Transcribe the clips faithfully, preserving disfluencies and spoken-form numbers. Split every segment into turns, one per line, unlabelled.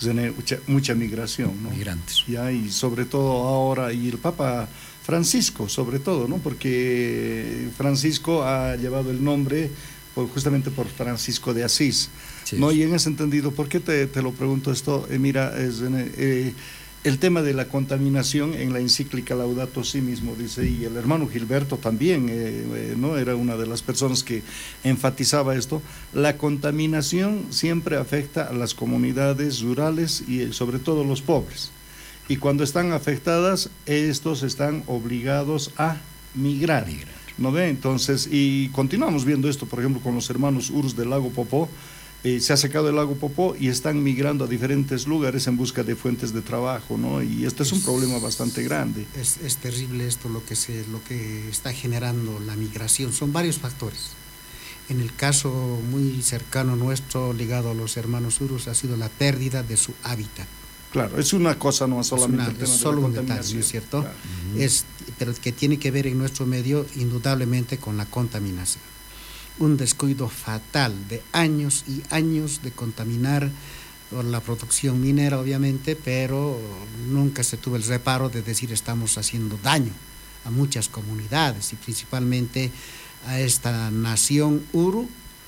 mucha, mucha migración, ¿no?
Migrantes.
Ya, y sobre todo ahora, y el Papa Francisco, sobre todo, ¿no? Porque Francisco ha llevado el nombre por, justamente por Francisco de Asís, sí, ¿no? Y en ese entendido, ¿por qué te, te lo pregunto esto? Eh, mira, es, eh, el tema de la contaminación en la encíclica Laudato Si mismo dice, y el hermano Gilberto también, eh, eh, ¿no? Era una de las personas que enfatizaba esto, la contaminación siempre afecta a las comunidades rurales y eh, sobre todo los pobres. Y cuando están afectadas, estos están obligados a migrar, ¿no ve? Entonces, y continuamos viendo esto, por ejemplo, con los hermanos Urs del lago Popó. Eh, se ha secado el lago Popó y están migrando a diferentes lugares en busca de fuentes de trabajo, ¿no? Y este es, es un problema bastante grande.
Es, es terrible esto, lo que, se, lo que está generando la migración. Son varios factores. En el caso muy cercano nuestro, ligado a los hermanos Urus, ha sido la pérdida de su hábitat.
Claro, es una cosa, no solamente
es una,
el tema
es solo
de la
un detalle, ¿no es cierto?
Claro.
Uh-huh. Es, pero que tiene que ver en nuestro medio indudablemente con la contaminación. Un descuido fatal de años y años de contaminar por la producción minera, obviamente, pero nunca se tuvo el reparo de decir estamos haciendo daño a muchas comunidades y principalmente a esta nación Uru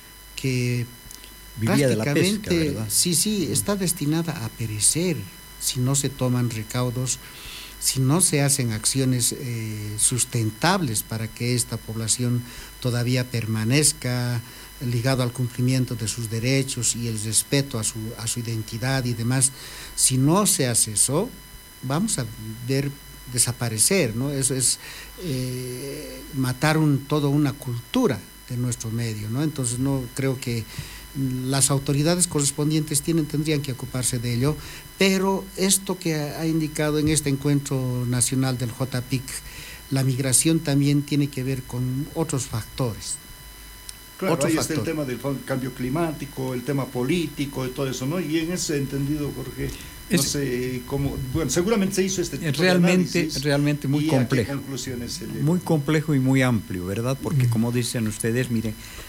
que
vivía de la pesca,
prácticamente,
¿verdad?
sí, sí, está destinada a perecer si no se toman recaudos, si no se hacen acciones eh, sustentables para que esta población todavía permanezca ligado al cumplimiento de sus derechos y el respeto a su, a su identidad y demás. Si no se hace eso, vamos a ver desaparecer, ¿no? Eso es eh, matar un, toda una cultura de nuestro medio, ¿no? Entonces no creo que las autoridades correspondientes tienen, tendrían que ocuparse de ello, pero esto que ha indicado en este encuentro nacional del J P I C, la migración también tiene que ver con otros factores.
Claro,
Otro
ahí
factor.
está el tema del cambio climático, el tema político y todo eso, ¿no? Y en ese entendido, Jorge, no es, sé cómo, bueno, seguramente se hizo este tipo
realmente,
de análisis.
Realmente muy
y
complejo.
¿A qué conclusiones se llegó?
Muy complejo y muy amplio, ¿verdad? Porque mm. como dicen ustedes, miren,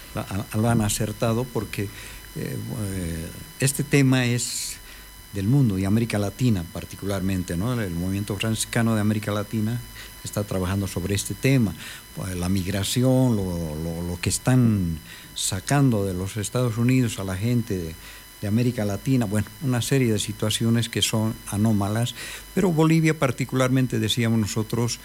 lo han acertado porque eh, este tema es del mundo y América Latina particularmente, ¿no? El movimiento franciscano de América Latina está trabajando sobre este tema, la migración, lo, lo, lo que están sacando de los Estados Unidos a la gente de, de América Latina, bueno, una serie de situaciones que son anómalas, pero Bolivia particularmente, decíamos nosotros,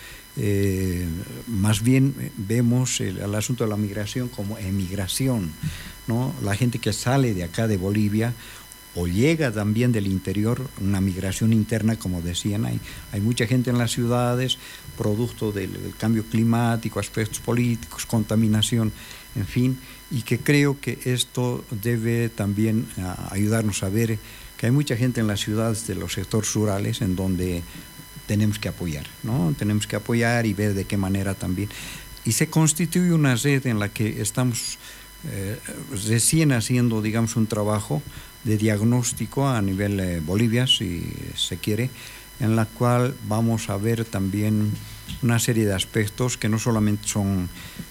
eh, más bien vemos el, el asunto de la migración como emigración, ¿no? La gente que sale de acá de Bolivia o llega también del interior, una migración interna, como decían, hay, hay mucha gente en las ciudades, producto del, del cambio climático, aspectos políticos, contaminación, en fin, y que creo que esto debe también uh, ayudarnos a ver que hay mucha gente en las ciudades de los sectores rurales en donde tenemos que apoyar, ¿no? Tenemos que apoyar y ver de qué manera también. Y se constituye una red en la que estamos eh, recién haciendo, digamos, un trabajo de diagnóstico a nivel eh, Bolivia, si se quiere, en la cual vamos a ver también una serie de aspectos que no solamente son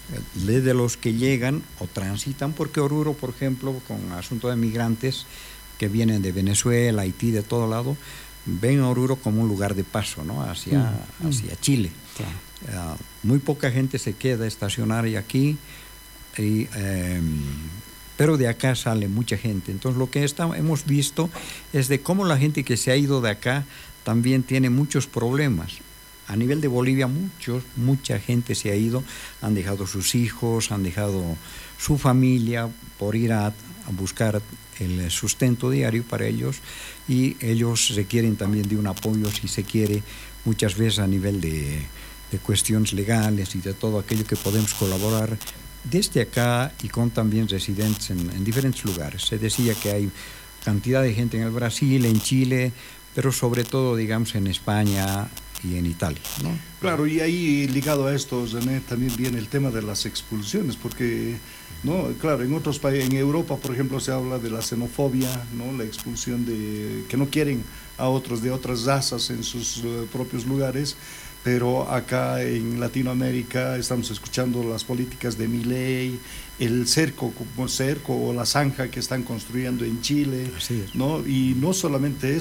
eh, de los que llegan o transitan, porque Oruro, por ejemplo, con asunto de migrantes que vienen de Venezuela, Haití, de todo lado, ven a Oruro como un lugar de paso, ¿no? hacia, mm. hacia Chile. Claro. Uh, muy poca gente se queda estacionaria aquí, y, eh, pero de acá sale mucha gente. Entonces lo que está, hemos visto es de cómo la gente que se ha ido de acá también tiene muchos problemas. A nivel de Bolivia, muchos, mucha gente se ha ido, han dejado sus hijos, han dejado su familia por ir a, a buscar el sustento diario para ellos, y ellos requieren también de un apoyo, si se quiere, muchas veces a nivel de, de cuestiones legales y de todo aquello que podemos colaborar desde acá y con también residentes en, en diferentes lugares. Se decía que hay cantidad de gente en el Brasil, en Chile, pero sobre todo, digamos, en España y en Italia, ¿no?
Claro, y ahí ligado a esto, René, también viene el tema de las expulsiones, porque, ¿no? Claro, en otros países, en Europa, por ejemplo, se habla de la xenofobia, ¿no? La expulsión de que no quieren a otros de otras razas en sus uh, propios lugares, pero acá en Latinoamérica estamos escuchando las políticas de Milei, el cerco, como cerco o la zanja que están construyendo en Chile,
Así es.
¿no? Y no solamente